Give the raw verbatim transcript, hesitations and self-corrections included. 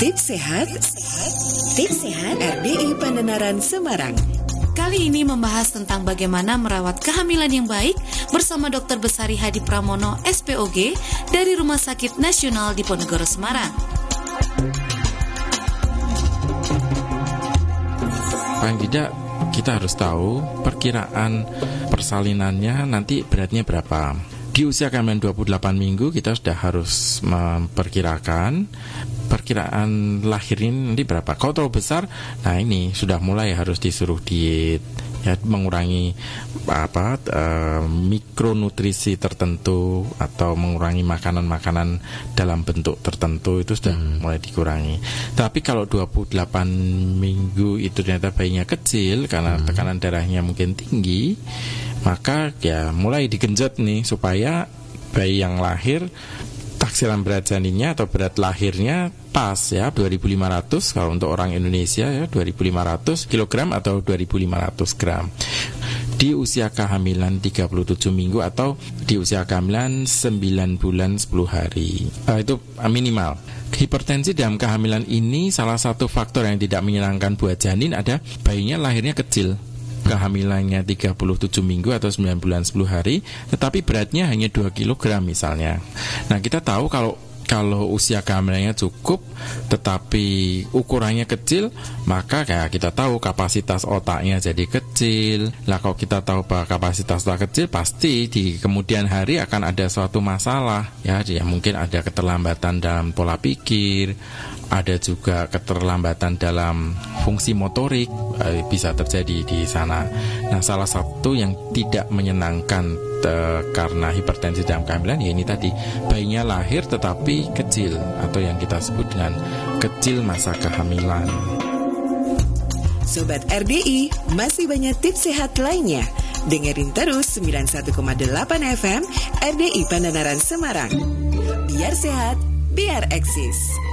Tips Sehat, Tips Sehat R D I Pandenaran Semarang. Kali ini membahas tentang bagaimana merawat kehamilan yang baik bersama Dokter Besari Hadi Pramono S P O G dari Rumah Sakit Nasional Diponegoro Semarang. Paling tidak kita harus tahu perkiraan persalinannya nanti beratnya berapa. Di usia kehamilan dua puluh delapan minggu kita sudah harus memperkirakan perkiraan lahirnya nanti berapa. Kalau terlalu besar, nah ini sudah mulai harus disuruh diet, ya, mengurangi apa e, mikronutrisi tertentu atau mengurangi makanan-makanan dalam bentuk tertentu itu sudah hmm. mulai dikurangi. Tapi kalau dua puluh delapan minggu itu ternyata bayinya kecil karena hmm. tekanan darahnya mungkin tinggi, maka ya mulai digenjot nih supaya bayi yang lahir taksiran berat janinnya atau berat lahirnya pas ya dua ribu lima ratus kalau untuk orang Indonesia ya dua ribu lima ratus kilogram atau dua ribu lima ratus gram di usia kehamilan tiga puluh tujuh minggu atau di usia kehamilan sembilan bulan sepuluh hari. Uh, itu minimal. Hipertensi dalam kehamilan ini salah satu faktor yang tidak menyenangkan buat janin ada bayinya lahirnya kecil. Kehamilannya tiga puluh tujuh minggu atau sembilan bulan sepuluh hari, tetapi beratnya hanya dua kilogram misalnya. Nah, kita tahu kalau kalau usia kehamilannya cukup tetapi ukurannya kecil, maka kayak kita tahu kapasitas otaknya jadi kecil. Lah kalau kita tahu bahwa kapasitas otak kecil, pasti di kemudian hari akan ada suatu masalah. Ya, ya mungkin ada keterlambatan dalam pola pikir, ada juga keterlambatan dalam fungsi motorik eh, bisa terjadi di sana. Nah, salah satu yang tidak menyenangkan eh, karena hipertensi dalam kehamilan ya ini tadi, bayinya lahir tetapi kecil atau yang kita sebut dengan kecil masa kehamilan. Sobat R D I, masih banyak tips sehat lainnya. Dengerin terus sembilan puluh satu koma delapan F M R D I Pandenaran Semarang. Biar sehat, biar eksis.